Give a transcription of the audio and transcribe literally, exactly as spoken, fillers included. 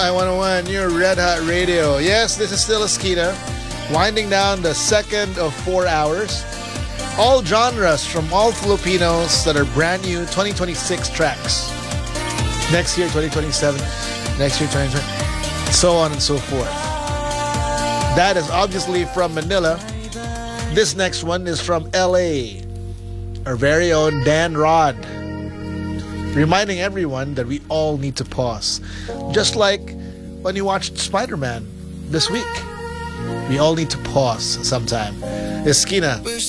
nine one one, your Red Hot Radio. Yes, this is still Eskina, winding down the second of four hours. All genres from all Filipinos that are brand new twenty twenty-six tracks. Next year, twenty twenty-seven. Next year, twenty twenty. So on and so forth. That is obviously from Manila. This next one is from L A. Our very own Dan Rod. Reminding everyone that we all need to pause. Just like when you watched Spider-Man this week. We all need to pause sometime. Eskina.